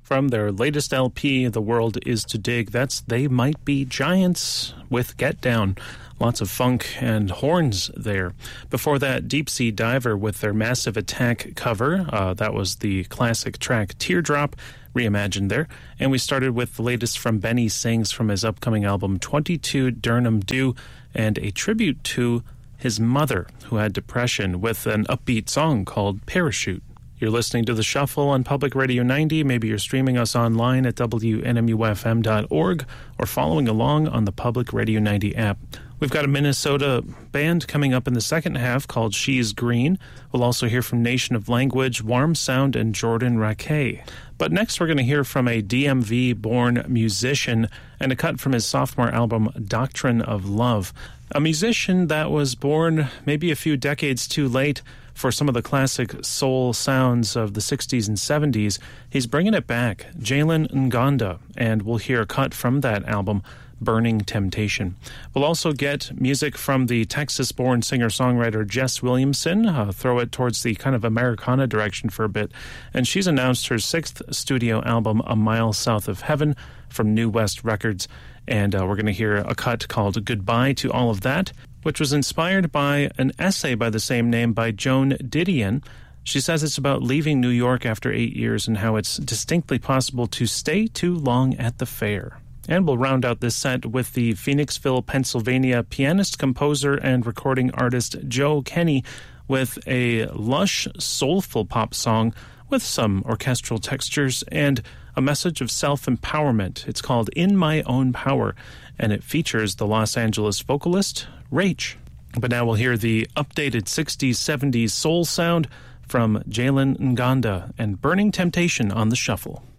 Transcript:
From their latest LP, The World Is to Dig, that's They Might Be Giants with Get Down. Lots of funk and horns there. Before that, Deep Sea Diver with their Massive Attack cover. That was the classic track Teardrop, reimagined there. And we started with the latest from Benny Sings from his upcoming album 22 Durham Dew, and a tribute to his mother, who had depression, with an upbeat song called Parachute. You're listening to The Shuffle on Public Radio 90. Maybe you're streaming us online at WNMUFM.org or following along on the Public Radio 90 app. We've got a Minnesota band coming up in the second half called She's Green. We'll also hear from Nation of Language, Warm Sound, and Jordan Raquet. But next we're going to hear from a DMV-born musician and a cut from his sophomore album, Doctrine of Love. A musician that was born maybe a few decades too late for some of the classic soul sounds of the 60s and 70s. He's bringing it back, Jalen Ngonda, and we'll hear a cut from that album, Burning Temptation. We'll also get music from the Texas-born singer-songwriter Jess Williamson, throw it towards the kind of Americana direction for a bit, and she's announced her 6th studio album, A Mile South of Heaven, from New West Records, and we're going to hear a cut called Goodbye to All of That, which was inspired by an essay by the same name by Joan Didion. She says it's about leaving New York after 8 years and how it's distinctly possible to stay too long at the fair. And we'll round out this set with the Phoenixville, Pennsylvania pianist, composer, and recording artist Joe Kenny with a lush, soulful pop song with some orchestral textures and a message of self-empowerment. It's called In My Own Power, and it features the Los Angeles vocalist Rach. But now we'll hear the updated 60s, 70s soul sound from Jalen Ngonda and Burning Temptation on The Shuffle.